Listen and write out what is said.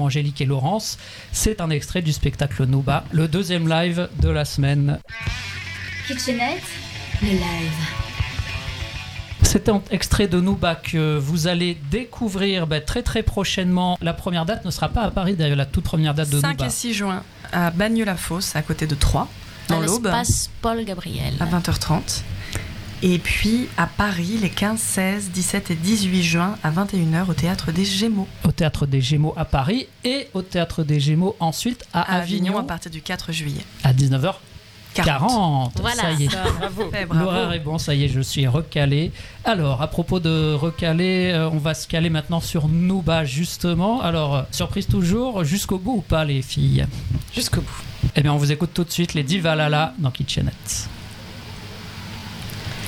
Angélique et Laurence. C'est un extrait du spectacle Nouba, le deuxième live de la semaine. Kitchenette, le live. C'est un extrait de Nouba que vous allez découvrir très très prochainement. La première date ne sera pas à Paris, d'ailleurs, la toute première date de 5 Nouba. et 6 juin à Bagneux-la-Fosse, à côté de Troyes, dans l'Aube, à l'espace Paul Gabriel. 20h30. Et puis à Paris, les 15, 16, 17 et 18 juin, à 21h, au Théâtre des Gémeaux. Au Théâtre des Gémeaux à Paris et au Théâtre des Gémeaux ensuite à Avignon à partir du 4 juillet. à 19h40. Voilà. Ça y est. Bravo. L'horaire est bon, ça y est, je suis recalé. Alors, à propos de recaler, on va se caler maintenant sur Nouba, justement. Alors, surprise toujours, jusqu'au bout ou pas, les filles? Jusqu'au bout. Eh bien, on vous écoute tout de suite, les Divalala dans Kitchenette.